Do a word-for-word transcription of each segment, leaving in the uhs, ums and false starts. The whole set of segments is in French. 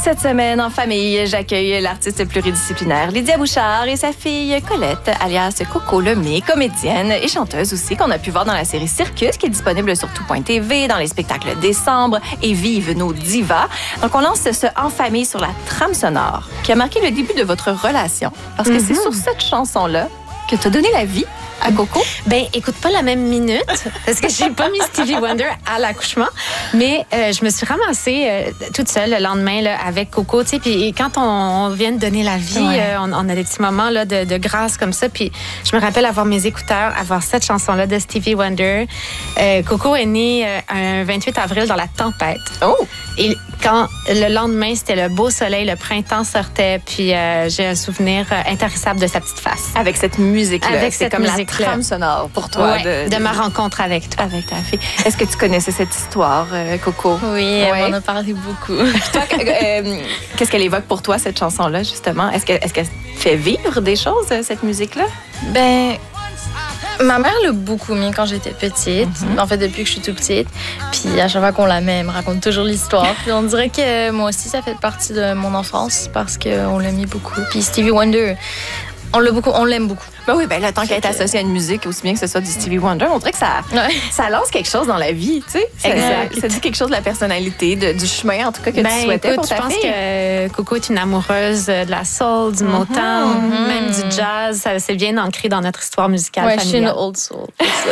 Cette semaine, en famille, j'accueille l'artiste pluridisciplinaire Lydia Bouchard et sa fille Colette, alias Coco Lemay, comédienne et chanteuse aussi, qu'on a pu voir dans la série Circus, qui est disponible sur tout point t v, dans les spectacles Décembre et Vive nos divas. Donc, on lance ce En famille sur la trame sonore, qui a marqué le début de votre relation, parce que mm-hmm. c'est sur cette chanson-là que tu as donné la vie à Coco. Ben, écoute, pas la même minute, parce que j'ai pas mis Stevie Wonder à l'accouchement, mais euh, je me suis ramassée euh, toute seule le lendemain là, avec Coco, tu sais, puis quand on, on vient de donner la vie, ouais. euh, on, on a des petits moments là, de, de grâce comme ça, puis je me rappelle avoir mes écouteurs, avoir cette chanson-là de Stevie Wonder. Euh, Coco est née euh, un vingt-huit avril dans la tempête. Oh! Et quand le lendemain, c'était le beau soleil, le printemps sortait, puis euh, j'ai un souvenir intarissable de sa petite face. Avec cette musique-là. Avec c'est cette comme musique la trame sonore pour toi. Ouais, de, de, de ma rencontre avec toi. Avec ta fille. Est-ce que tu connaissais cette histoire, euh, Coco? Oui, elle ouais. m'en a parlé beaucoup. Toi, euh, qu'est-ce qu'elle évoque pour toi, cette chanson-là, justement? Est-ce, que, est-ce qu'elle fait vivre des choses, cette musique-là? Ben... Ma mère l'a beaucoup mis quand j'étais petite, mm-hmm. en fait depuis que je suis toute petite. Puis à chaque fois qu'on la met, elle me raconte toujours l'histoire. Puis on dirait que moi aussi ça fait partie de mon enfance parce qu'on l'a mis beaucoup. Puis Stevie Wonder, on l'a beaucoup, on l'aime beaucoup. Ben oui, ben là, tant qu'elle est associée à une musique, aussi bien que ce soit du Stevie Wonder, on dirait que ça, ouais. ça lance quelque chose dans la vie, tu sais. Ça, exact. Ça dit quelque chose de la personnalité, de, du chemin, en tout cas, que ben, tu souhaitais écoute, pour ta je pense fille. que Coco est une amoureuse de la soul, du mm-hmm. Motown, mm-hmm. même du jazz. Ça, c'est bien ancré dans notre histoire musicale ouais, familiale. Je suis une old soul.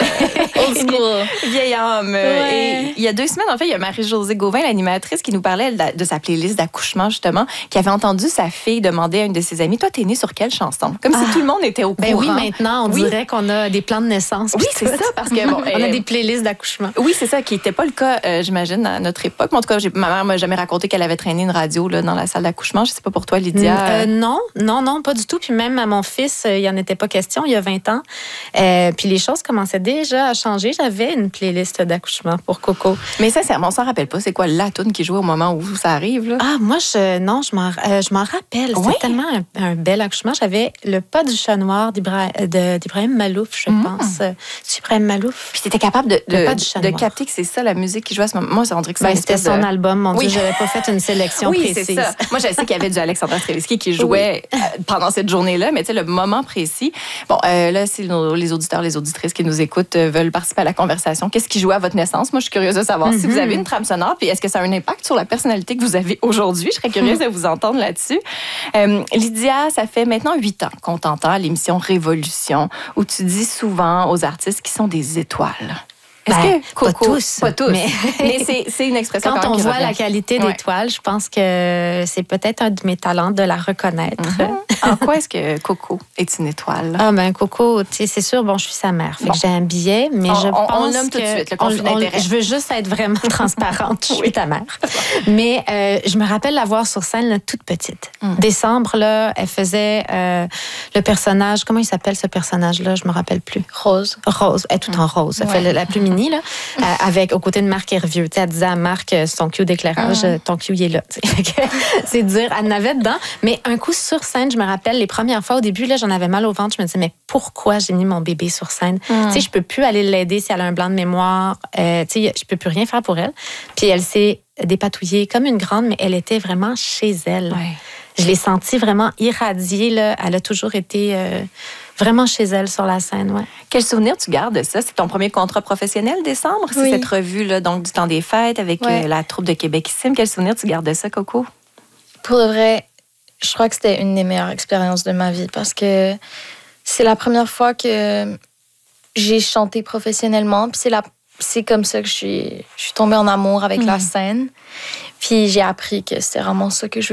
Old school. Vieille âme. Ouais. Et il y a deux semaines, en fait, il y a Marie-Josée Gauvin, l'animatrice, qui nous parlait de, de sa playlist d'accouchement, justement, qui avait entendu sa fille demander à une de ses amies, toi, t'es née sur quelle chanson? Comme ah. si tout le monde était au ben courant. Oui, maintenant, on oui. dirait qu'on a des plans de naissance. Oui, c'est ça, parce que... Bon, on a des playlists d'accouchement. Oui, c'est ça, qui n'était pas le cas, euh, j'imagine, à notre époque. Mais en tout cas, j'ai, ma mère m'a jamais raconté qu'elle avait traîné une radio là, dans la salle d'accouchement. Je sais pas pour toi, Lydia. Euh, non, non, non, pas du tout. Puis même à mon fils, il n'y en était pas question, il y a vingt ans. Euh, puis les choses commençaient déjà à changer. J'avais une playlist d'accouchement pour Coco. Mais sincèrement, on s'en rappelle pas. C'est quoi la toune qui jouait au moment où ça arrive? Là? Ah, moi, je, non, je m'en, euh, je m'en rappelle. Oui? C'était tellement un, un bel accouchement. J'avais le pas du chat noir d'Ibra, de, d'Ibrahim Malouf, je mmh. pense. C'est Ibrahim Malouf. Puis t'étais capable de, de, pas du chat de noir. capter que c'est ça la musique qui jouait à ce moment. Moi, ça dirait que c'est ben, c'était son de... album. Mon oui. Dieu, j'avais pas fait une sélection oui, précise. C'est ça. Moi, je sais qu'il y avait du Alexandra Strelitzky qui jouait oui. pendant cette journée-là, mais tu sais, le moment précis. Bon, euh, là, si nos, les auditeurs, les auditrices qui nous écoutent euh, veulent participer à la conversation, qu'est-ce qui jouait à votre naissance? Moi, je suis curieuse de savoir mm-hmm. si vous avez une trame sonore, puis est-ce que ça a un impact sur la personnalité que vous avez aujourd'hui? Je serais curieuse mm-hmm. de vous entendre là-dessus. Euh, Lydia, ça fait maintenant huit ans qu'on t'entend à l'émission Révolution, où tu dis souvent aux artistes qui sont des étoiles. Est-ce ben, que Coco, pas tous, pas tous, mais, mais c'est, c'est une expression quand, quand on qui voit revient. La qualité ouais. d'étoile, je pense que c'est peut-être un de mes talents de la reconnaître. Mm-hmm. En quoi est-ce que Coco est une étoile? Ah ben Coco, tu sais, c'est sûr, bon, je suis sa mère, fait bon. que j'ai un billet, mais on, je on, pense on nomme que tout de suite le conflit on, d'intérêt. Je veux juste être vraiment transparente. Je suis oui. ta mère, mais euh, je me rappelle la voir sur scène là, toute petite. Mm. Décembre là, elle faisait euh, le personnage. Comment il s'appelle ce personnage-là? Je me rappelle plus. Rose. Rose. Elle est tout mm. en rose. Elle ouais. fait la plus mini là. Euh, avec, aux côtés de Marc Hervieux. Elle disait à Marc, son cue d'éclairage, mm. ton cue, il est là. C'est dire, elle n'avait dedans. Mais un coup sur scène, je me rappelle, les premières fois, au début, là, j'en avais mal au ventre. Je me disais, mais pourquoi j'ai mis mon bébé sur scène? Mm. Tu sais, je peux plus aller l'aider si elle a un blanc de mémoire. Euh, tu sais, je peux plus rien faire pour elle. Puis elle s'est dépatouillée comme une grande, mais elle était vraiment chez elle. Ouais. Je l'ai sentie vraiment irradiée, là. Elle a toujours été... Euh, vraiment chez elle sur la scène, ouais. Quel souvenir tu gardes de ça? C'est ton premier contrat professionnel, Décembre? Oui. C'est cette revue là, donc, du temps des fêtes avec ouais. euh, la troupe de Québécissime. Quel souvenir tu gardes de ça, Coco? Pour de vrai, je crois que c'était une des meilleures expériences de ma vie parce que c'est la première fois que j'ai chanté professionnellement. Puis c'est, la, c'est comme ça que je suis, je suis tombée en amour avec mmh. la scène. Puis j'ai appris que c'était vraiment ça que je